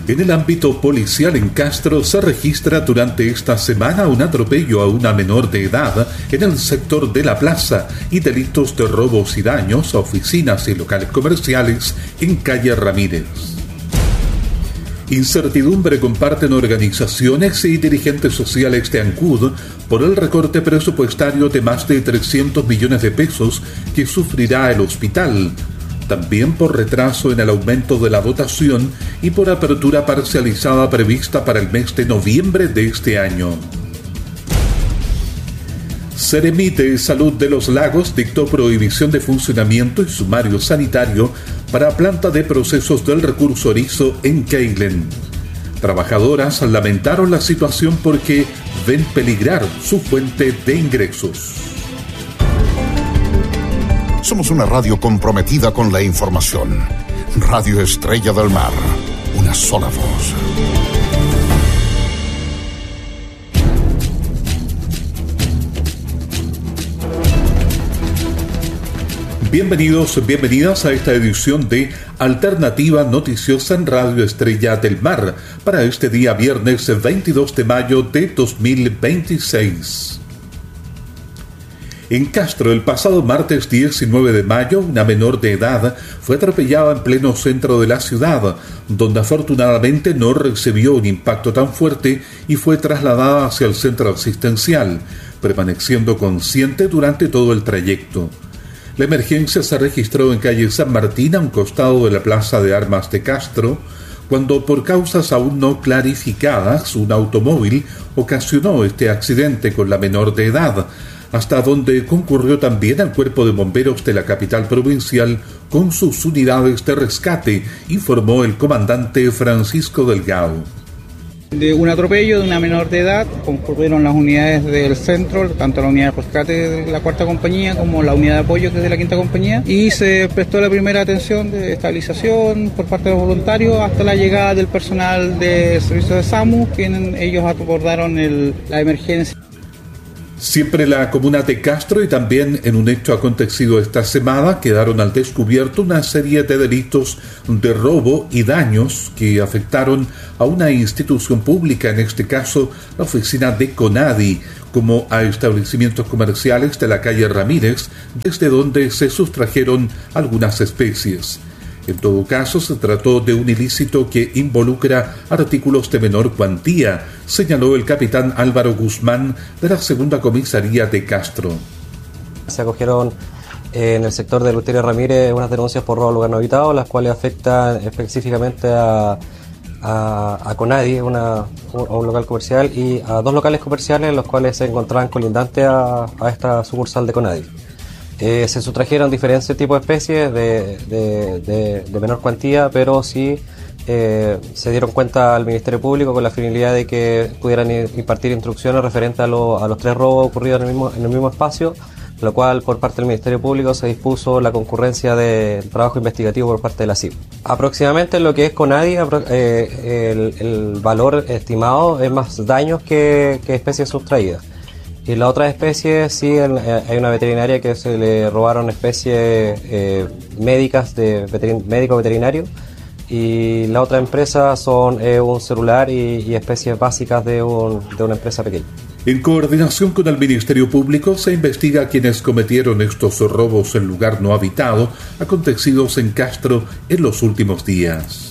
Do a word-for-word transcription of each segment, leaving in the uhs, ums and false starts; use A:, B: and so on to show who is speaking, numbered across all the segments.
A: En el ámbito policial en Castro se registra durante esta semana un atropello a una menor de edad en el sector de la plaza y delitos de robos y daños a oficinas y locales comerciales en calle Ramírez. Incertidumbre comparten organizaciones y dirigentes sociales de ANCUD por el recorte presupuestario de más de trescientos millones de pesos que sufrirá el hospital. También por retraso en el aumento de la dotación y por apertura parcializada prevista para el mes de noviembre de este año. Seremite Salud de los Lagos dictó prohibición de funcionamiento y sumario sanitario para planta de procesos del recurso Orizo en Keilen. Trabajadoras lamentaron la situación porque ven peligrar su fuente de ingresos.
B: Somos una radio comprometida con la información. Radio Estrella del Mar. Una sola voz.
A: Bienvenidos, bienvenidas a esta edición de Alternativa Noticiosa en Radio Estrella del Mar para este día viernes veintidós de mayo de dos mil veintiséis. En Castro, el pasado martes diecinueve de mayo, una menor de edad fue atropellada en pleno centro de la ciudad, donde afortunadamente no recibió un impacto tan fuerte y fue trasladada hacia el centro asistencial, permaneciendo consciente durante todo el trayecto. La emergencia se registró en calle San Martín, a un costado de la Plaza de Armas de Castro, cuando por causas aún no clarificadas, un automóvil ocasionó este accidente con la menor de edad, hasta donde concurrió también el Cuerpo de Bomberos de la capital provincial con sus unidades de rescate, informó el comandante Francisco Delgado.
C: De un atropello de una menor de edad concurrieron las unidades del centro, tanto la unidad de rescate de la cuarta compañía como la unidad de apoyo que es de la quinta compañía, y se prestó la primera atención de estabilización por parte de los voluntarios hasta la llegada del personal de servicio de SAMU, quienes ellos abordaron el, la emergencia.
A: Siempre la comuna de Castro y también en un hecho acontecido esta semana quedaron al descubierto una serie de delitos de robo y daños que afectaron a una institución pública, en este caso la oficina de CONADI, como a establecimientos comerciales de la calle Ramírez, desde donde se sustrajeron algunas especies. En todo caso, se trató de un ilícito que involucra artículos de menor cuantía, señaló el capitán Álvaro Guzmán de la segunda comisaría de Castro.
D: Se acogieron eh, en el sector de Eleuterio Ramírez unas denuncias por robo a lugar no habitado, las cuales afectan específicamente a, a, a CONADI, una, a un local comercial, y a dos locales comerciales, los cuales se encontraban colindantes a, a esta sucursal de CONADI. Eh, se sustrajeron diferentes tipos de especies de, de, de, de menor cuantía, pero sí eh, se dieron cuenta al Ministerio Público con la finalidad de que pudieran impartir instrucciones referentes a, lo, a los tres robos ocurridos en el mismo, en el mismo espacio, lo cual por parte del Ministerio Público se dispuso la concurrencia de trabajo investigativo por parte de la C I P. Aproximadamente lo que es CONADI, eh, el, el valor estimado es más daños que, que especies sustraídas. Y la otra especie, sí, hay una veterinaria que se le robaron especies eh, médicas de veterin- médico veterinario, y la otra empresa son eh, un celular y, y especies básicas de, un, de una empresa pequeña.
A: En coordinación con el Ministerio Público se investiga a quienes cometieron estos robos en lugar no habitado acontecidos en Castro en los últimos días.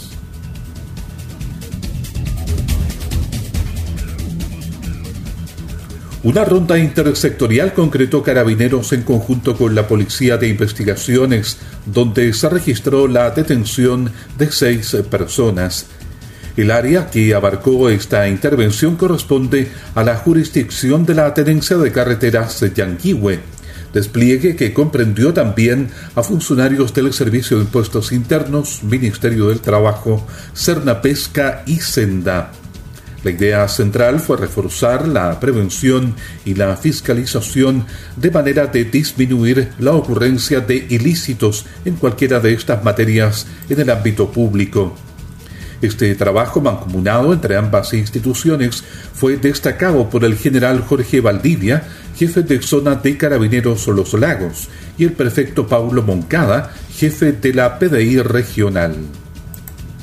A: Una ronda intersectorial concretó Carabineros en conjunto con la Policía de Investigaciones, donde se registró la detención de seis personas. El área que abarcó esta intervención corresponde a la jurisdicción de la Tenencia de Carreteras Yanquihue, despliegue que comprendió también a funcionarios del Servicio de Impuestos Internos, Ministerio del Trabajo, Sernapesca y Senda. La idea central fue reforzar la prevención y la fiscalización de manera de disminuir la ocurrencia de ilícitos en cualquiera de estas materias en el ámbito público. Este trabajo mancomunado entre ambas instituciones fue destacado por el general Jorge Valdivia, jefe de zona de Carabineros Los Lagos, y el prefecto Paulo Moncada, jefe de la P D I regional.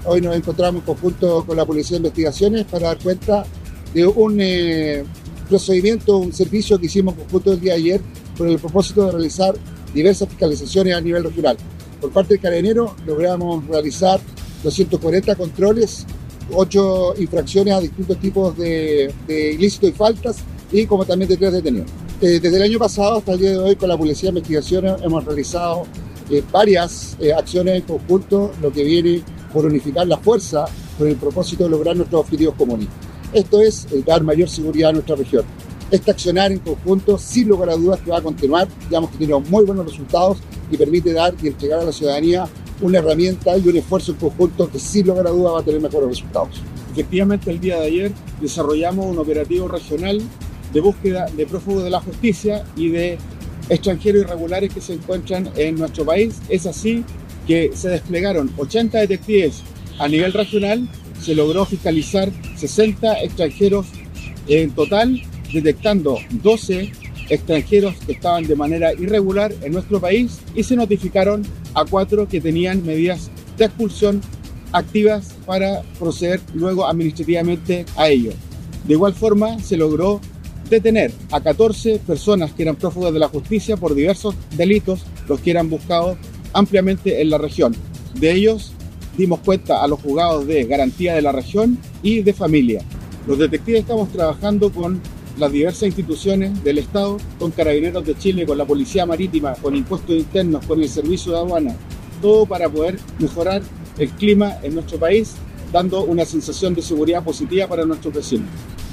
E: hoy nos encontramos en conjunto con la Policía de Investigaciones para dar cuenta de un eh, procedimiento, un servicio que hicimos en conjunto el día de ayer con el propósito de realizar diversas fiscalizaciones a nivel regional. Por parte del Carabinero logramos realizar doscientos cuarenta controles, ocho infracciones a distintos tipos de, de ilícitos y faltas, y como también de tres detenidos. Eh, desde el año pasado hasta el día de hoy con la Policía de Investigaciones hemos realizado eh, varias eh, acciones en conjunto, lo que viene por unificar la fuerza con el propósito de lograr nuestros objetivos comunes. Esto es eh, dar mayor seguridad a nuestra región. Este accionar en conjunto, sin lugar a dudas, que va a continuar. Ya hemos tenido muy buenos resultados y permite dar y entregar a la ciudadanía una herramienta y un esfuerzo en conjunto que sin lugar a dudas va a tener mejores resultados.
F: Efectivamente, el día de ayer desarrollamos un operativo regional de búsqueda de prófugos de la justicia y de extranjeros irregulares que se encuentran en nuestro país. Es así que se desplegaron ochenta detectives a nivel regional, se logró fiscalizar sesenta extranjeros en total, detectando doce extranjeros que estaban de manera irregular en nuestro país, y se notificaron a cuatro que tenían medidas de expulsión activas para proceder luego administrativamente a ello. De igual forma, se logró detener a catorce personas que eran prófugas de la justicia por diversos delitos, los que eran buscados ampliamente en la región. De ellos dimos cuenta a los juzgados de garantía de la región y de familia. Los detectives estamos trabajando con las diversas instituciones del Estado, con Carabineros de Chile, con la Policía Marítima, con Impuestos Internos, con el Servicio de Aduana, todo para poder mejorar el clima en nuestro país, dando una sensación de seguridad positiva para nuestros vecinos.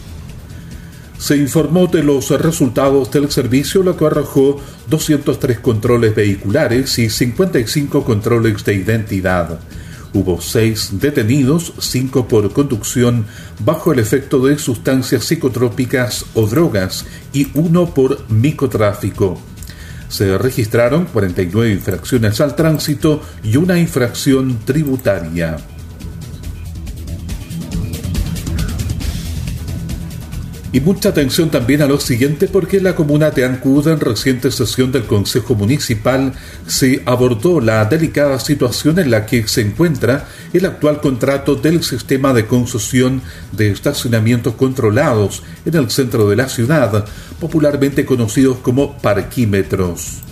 A: Se informó de los resultados del servicio, lo que arrojó doscientos tres controles vehiculares y cincuenta y cinco controles de identidad. Hubo seis detenidos, cinco por conducción bajo el efecto de sustancias psicotrópicas o drogas y uno por microtráfico. Se registraron cuarenta y nueve infracciones al tránsito y una infracción tributaria. Y mucha atención también a lo siguiente, porque en la comuna de Ancud, en reciente sesión del Consejo Municipal, se abordó la delicada situación en la que se encuentra el actual contrato del sistema de concesión de estacionamientos controlados en el centro de la ciudad, popularmente conocidos como parquímetros.